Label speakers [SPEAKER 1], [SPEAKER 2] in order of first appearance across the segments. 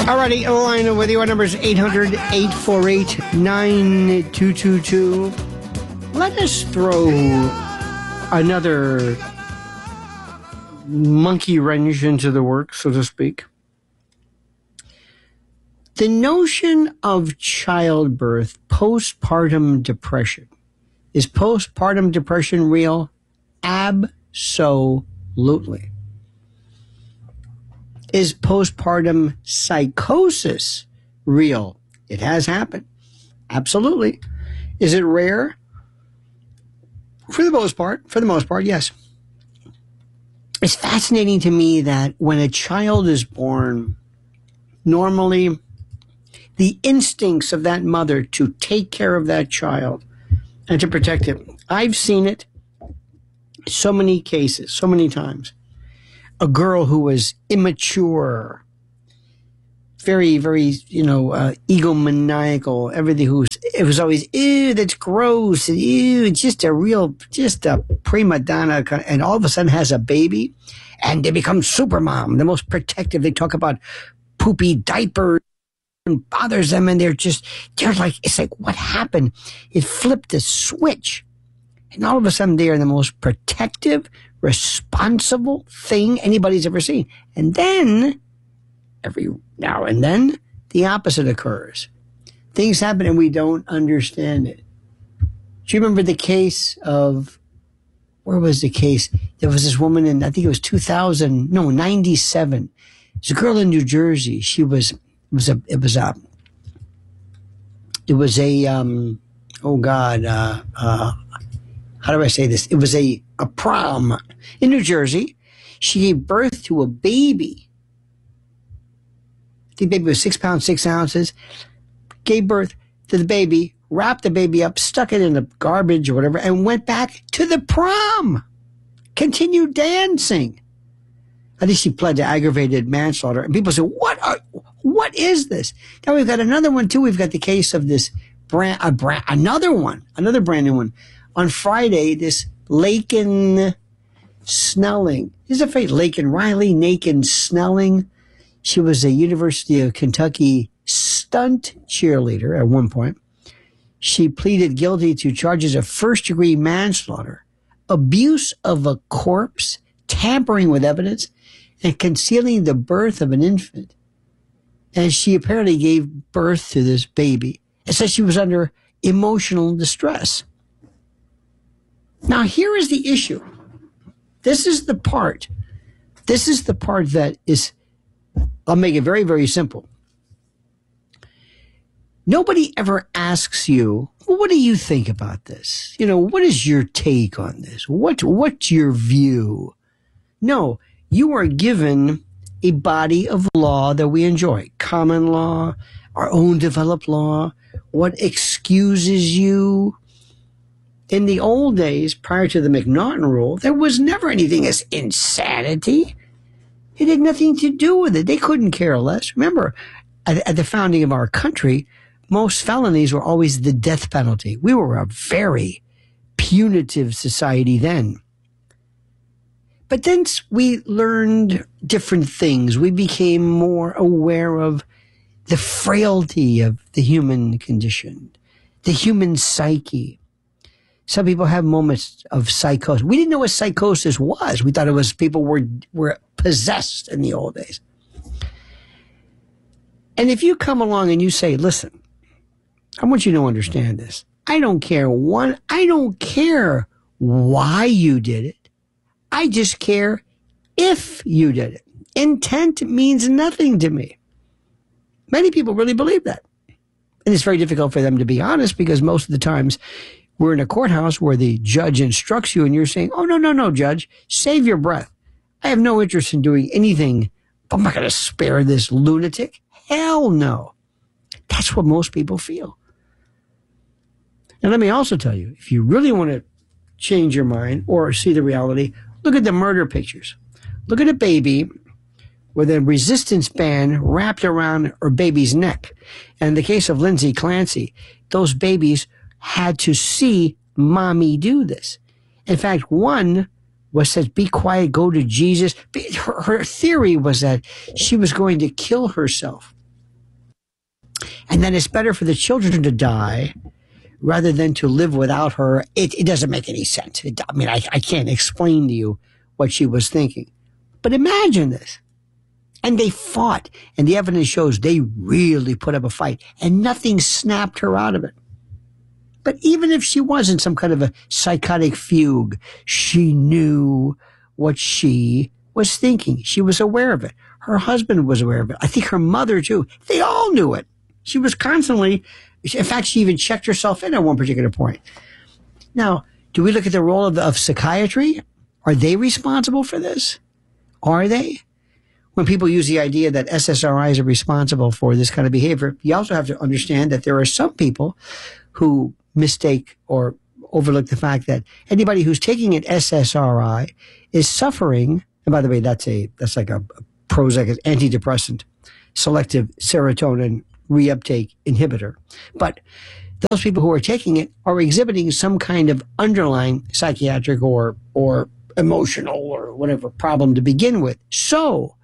[SPEAKER 1] Alrighty, line with you. Our number is 800-848-9222. Let us throw another monkey wrench into the works, so to speak. The notion of childbirth, postpartum depression. Is postpartum depression real? Absolutely. Is postpartum psychosis real? It has happened. Absolutely. Is it rare? For the most part, yes. It's fascinating to me that when a child is born, normally the instincts of that mother to take care of that child and to protect him. I've seen it so many cases, so many times. A girl who was immature, very, very, egomaniacal, everything it was always, ew, that's gross, ew, just a prima donna, and all of a sudden has a baby, and they become super mom, the most protective. They talk about poopy diapers and bothers them, and they're like, it's like, what happened? It flipped a switch, and all of a sudden they are the most protective, responsible thing anybody's ever seen. And then, every now and then, the opposite occurs. Things happen and we don't understand it. Do you remember the case of, where was the case? There was this woman in, I think it was 97. It's a girl in New Jersey. It was a how do I say this? It was a prom in New Jersey. She gave birth to a baby. I think the baby was 6 pounds, 6 ounces. Gave birth to the baby, wrapped the baby up, stuck it in the garbage or whatever, and went back to the prom. Continued dancing. I think she pled to aggravated manslaughter. And people say, what is this? Now we've got another one too. We've got the case of this another brand new one. On Friday, this Laken Snelling. Is it fate? Laken Riley, Laken Snelling. She was a University of Kentucky stunt cheerleader at one point. She pleaded guilty to charges of first-degree manslaughter, abuse of a corpse, tampering with evidence, and concealing the birth of an infant. And she apparently gave birth to this baby. It says she was under emotional distress. Now, here is the issue. This is the part that is, I'll make it very, very simple. Nobody ever asks you, well, what do you think about this? What is your take on this? What's your view? No, you are given a body of law that we enjoy. Common law, our own developed law, what excuses you. In the old days, prior to the McNaughton rule, there was never anything as insanity. It had nothing to do with it. They couldn't care less. Remember, at the founding of our country, most felonies were always the death penalty. We were a very punitive society then. But then we learned different things. We became more aware of the frailty of the human condition, the human psyche. Some people have moments of psychosis. We didn't know what psychosis was. We thought it was people were possessed in the old days. And if you come along and you say, listen, I want you to understand this. I don't care why you did it. I just care if you did it. Intent means nothing to me. Many people really believe that. And it's very difficult for them to be honest because most of the times we're in a courthouse where the judge instructs you and you're saying, oh, no, judge, save your breath. I have no interest in doing anything. I'm not going to spare this lunatic. Hell no. That's what most people feel. And let me also tell you, if you really want to change your mind or see the reality, look at the murder pictures. Look at a baby with a resistance band wrapped around her baby's neck. And in the case of Lindsay Clancy, those babies had to see mommy do this. In fact, one was said, be quiet, go to Jesus. Her theory was that she was going to kill herself. and then it's better for the children to die rather than to live without her. It doesn't make any sense. I can't explain to you what she was thinking. But imagine this. And they fought, and the evidence shows they really put up a fight, and nothing snapped her out of it. But even if she was in some kind of a psychotic fugue, she knew what she was thinking. She was aware of it. Her husband was aware of it. I think her mother, too. They all knew it. She was constantly, in fact, she even checked herself in at one particular point. Now, do we look at the role of psychiatry? Are they responsible for this? Are they? When people use the idea that SSRIs are responsible for this kind of behavior, you also have to understand that there are some people who mistake or overlook the fact that anybody who's taking an SSRI is suffering. And by the way, that's like a Prozac, antidepressant, selective serotonin reuptake inhibitor. But those people who are taking it are exhibiting some kind of underlying psychiatric or emotional or whatever problem to begin with. So,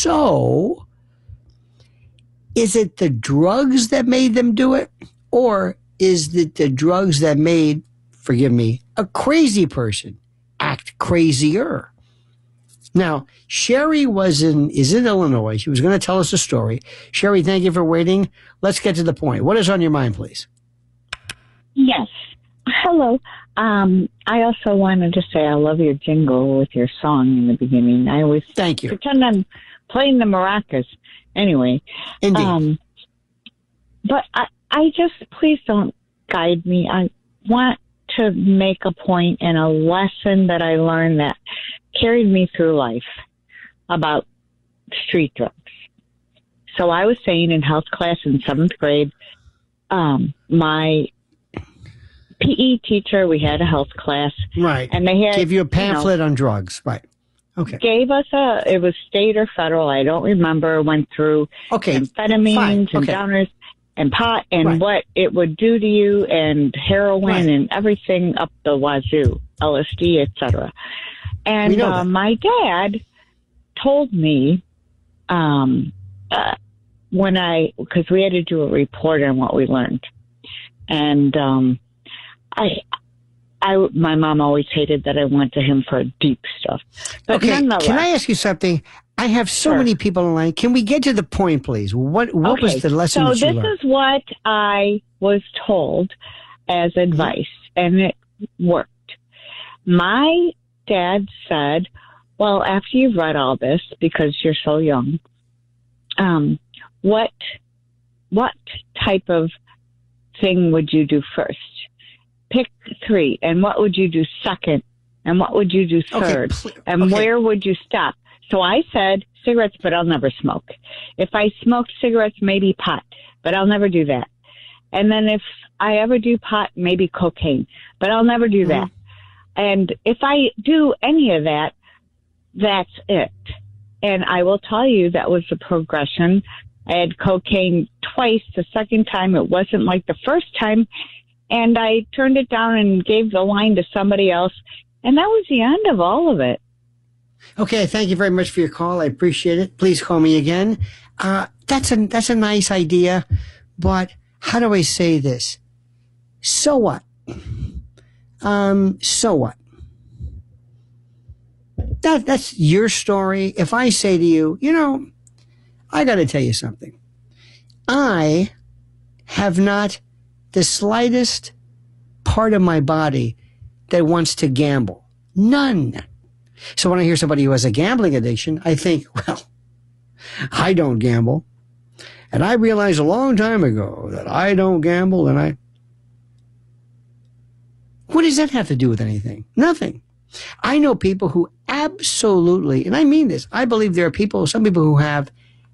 [SPEAKER 1] is it the drugs that made them do it? Or is it the drugs that made, forgive me, a crazy person act crazier? Now, Sherry is in Illinois. She was going to tell us a story. Sherry, thank you for waiting. Let's get to the point. What is on your mind, please?
[SPEAKER 2] Yes. Hello. I also wanted to say I love your jingle with your song in the beginning. I always
[SPEAKER 1] thank you.
[SPEAKER 2] Pretend I'm playing the maracas. Anyway.
[SPEAKER 1] Indeed.
[SPEAKER 2] But I just, please don't guide me. I want to make a point and a lesson that I learned that carried me through life about street drugs. So I was saying in health class in 7th grade, my PE teacher, we had a health class.
[SPEAKER 1] Right.
[SPEAKER 2] And they had...
[SPEAKER 1] Gave you a pamphlet on drugs. Right. Okay.
[SPEAKER 2] Gave us it was state or federal, I don't remember, went through amphetamines and downers and pot and what it would do to you and heroin and everything up the wazoo, LSD, etc. And my dad told me because we had to do a report on what we learned. And my mom always hated that I went to him for deep stuff. But nonetheless,
[SPEAKER 1] can I ask you something? I have so many people in line. Can we get to the point, please? What was the lesson that you learned? So this
[SPEAKER 2] is what I was told as advice, and it worked. My dad said, well, after you've read all this, because you're so young, what type of thing would you do first? Pick 3. And what would you do second? And what would you do third? And where would you stop? So I said cigarettes, but I'll never smoke. If I smoked cigarettes, maybe pot, but I'll never do that. And then if I ever do pot, maybe cocaine, but I'll never do that. And if I do any of that, that's it. And I will tell you that was the progression. I had cocaine twice. The second time, it wasn't like the first time. And I turned it down and gave the line to somebody else. And that was the end of all of it.
[SPEAKER 1] Okay, thank you very much for your call. I appreciate it. Please call me again. That's a nice idea, but how do I say this? So what? So what? That's your story. If I say to you, I got to tell you something. I have not the slightest part of my body that wants to gamble. None. So when I hear somebody who has a gambling addiction, I think, well, I don't gamble. And I realized a long time ago that I don't gamble what does that have to do with anything? Nothing. I know people who absolutely, and I mean this, I believe there are some people who have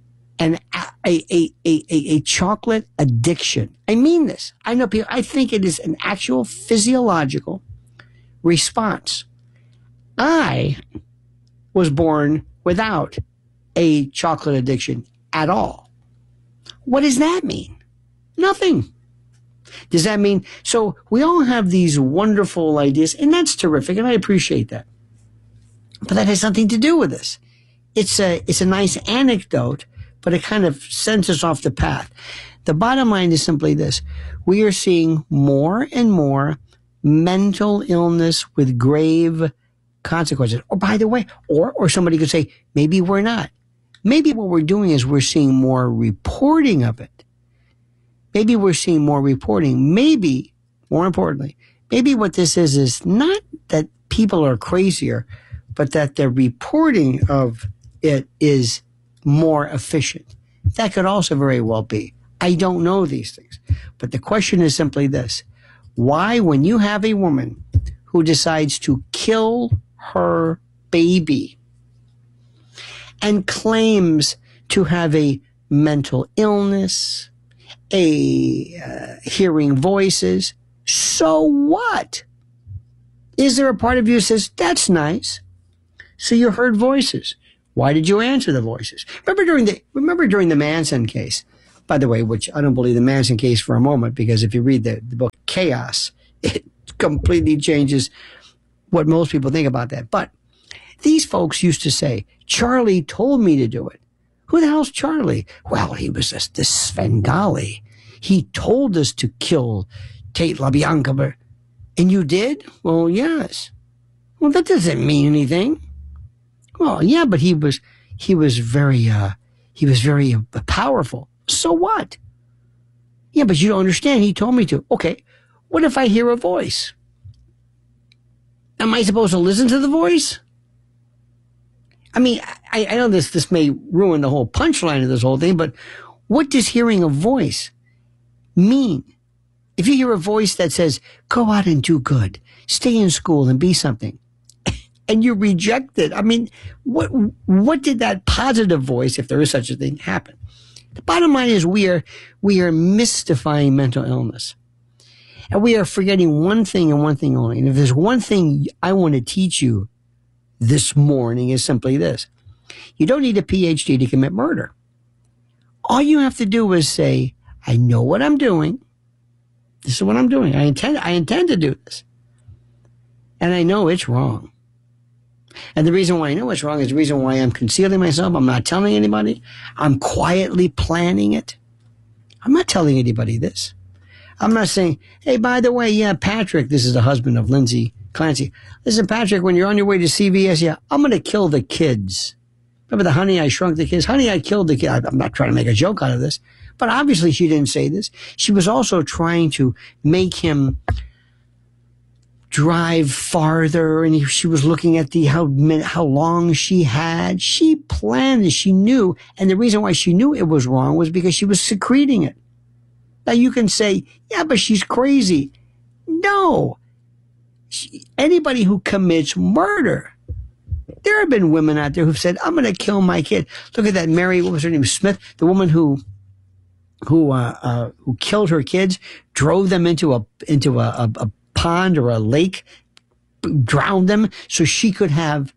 [SPEAKER 1] a chocolate addiction. I mean this. I know people, I think it is an actual physiological response. I was born without a chocolate addiction at all. What does that mean? Nothing. Does that mean, so we all have these wonderful ideas, and that's terrific, and I appreciate that. But that has nothing to do with this. It's a nice anecdote, but it kind of sends us off the path. The bottom line is simply this. We are seeing more and more mental illness with grave consequences. Or by the way, or somebody could say, maybe we're not. Maybe what we're doing is we're seeing more reporting of it. Maybe we're seeing more reporting. Maybe, more importantly, maybe what this is not that people are crazier, but that the reporting of it is more efficient. That could also very well be. I don't know these things. But the question is simply this. Why, when you have a woman who decides to kill her baby and claims to have a mental illness, hearing voices, so what? Is there a part of you that says, that's nice? So you heard voices. Why did you answer the voices? Remember during the Manson case, by the way, which I don't believe the Manson case for a moment, because if you read the book Chaos, it completely changes what most people think about that. But these folks used to say, Charlie told me to do it. Who the hell's Charlie? Well, he was this Svengali. He told us to kill Tate LaBianca. And you did? Well, yes. Well, that doesn't mean anything. Well, yeah, but he was very powerful. So what? Yeah, but you don't understand. He told me to. Okay. What if I hear a voice? Am I supposed to listen to the voice? I mean, I know this may ruin the whole punchline of this whole thing, but what does hearing a voice mean? If you hear a voice that says, go out and do good, stay in school and be something, and you reject it, I mean, what did that positive voice, if there is such a thing, happen? The bottom line is we are mystifying mental illness. And we are forgetting one thing and one thing only. And if there's one thing I want to teach you this morning is simply this. You don't need a PhD to commit murder. All you have to do is say, I know what I'm doing. This is what I'm doing. I intend to do this. And I know it's wrong. And the reason why I know it's wrong is the reason why I'm concealing myself. I'm not telling anybody. I'm quietly planning it. I'm not telling anybody this. I'm not saying, hey, by the way, yeah, Patrick, this is the husband of Lindsay Clancy. Listen, Patrick, when you're on your way to CVS, yeah, I'm going to kill the kids. Remember the Honey, I Shrunk the Kids? Honey, I Killed the Kids. I'm not trying to make a joke out of this. But obviously she didn't say this. She was also trying to make him drive farther, and she was looking at how long she had. She planned it. She knew. And the reason why she knew it was wrong was because she was secreting it. Now you can say, yeah, but she's crazy. No. Anybody who commits murder, there have been women out there who've said, I'm going to kill my kid. Look at that Mary, what was her name? Smith, the woman who killed her kids, drove them into a pond or a lake, drowned them so she could have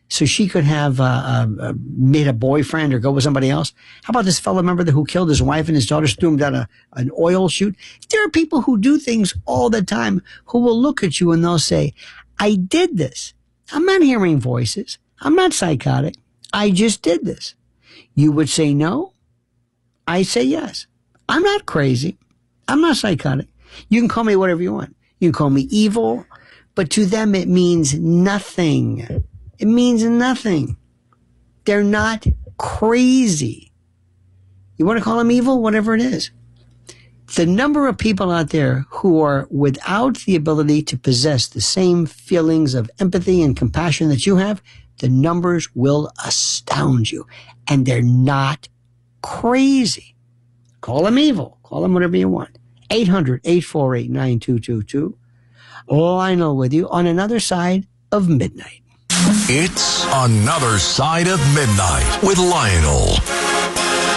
[SPEAKER 1] made a boyfriend or go with somebody else. How about this fellow, remember, who killed his wife and his daughter, threw him down an oil chute? There are people who do things all the time who will look at you and they'll say, I did this. I'm not hearing voices. I'm not psychotic. I just did this. You would say no. I say yes. I'm not crazy. I'm not psychotic. You can call me whatever you want. You can call me evil, but to them it means nothing. It means nothing. They're not crazy. You want to call them evil? Whatever it is. The number of people out there who are without the ability to possess the same feelings of empathy and compassion that you have, the numbers will astound you. And they're not crazy. Call them evil. Call them whatever you want. 800-848-9222. Lionel with you on Another Side of Midnight.
[SPEAKER 3] It's Another Side of Midnight with Lionel.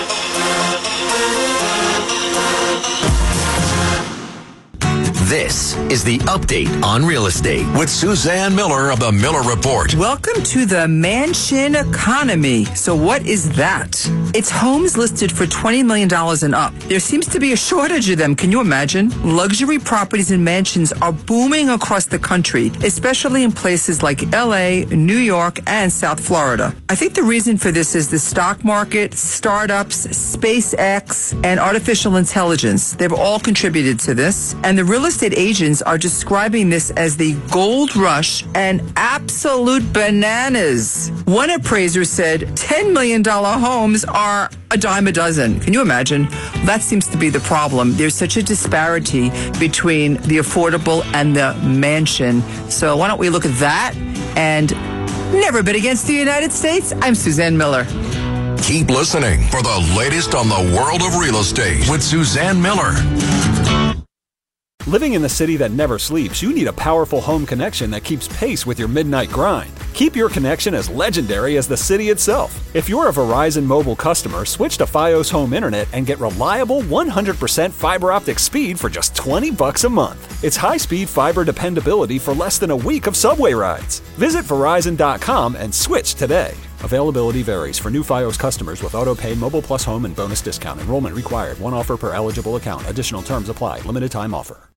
[SPEAKER 4] This
[SPEAKER 3] is the Update on Real Estate with Suzanne Miller of the Miller Report.
[SPEAKER 4] Welcome to the mansion economy. So what is that? It's homes listed for $20 million and up. There seems to be a shortage of them. Can you imagine? Luxury properties and mansions are booming across the country, especially in places like LA, New York, and South Florida. I think the reason for this is the stock market, startups, SpaceX, and artificial intelligence. They've all contributed to this. And the real estate agents are describing this as the gold rush and absolute bananas. One appraiser said $10 million homes are a dime a dozen. Can you imagine? That seems to be the problem. There's such a disparity between the affordable and the mansion. So why don't we look at that and never bid against the United States? I'm Suzanne Miller.
[SPEAKER 3] Keep listening for the latest on the world of real estate with Suzanne Miller.
[SPEAKER 5] Living in the city that never sleeps, you need a powerful home connection that keeps pace with your midnight grind. Keep your connection as legendary as the city itself. If you're a Verizon mobile customer, switch to Fios Home Internet and get reliable 100% fiber optic speed for just $20 a month. It's high-speed fiber dependability for less than a week of subway rides. Visit Verizon.com and switch today. Availability varies for new Fios customers with auto-pay, mobile plus home, and bonus discount. Enrollment required. One offer per eligible account. Additional terms apply. Limited time offer.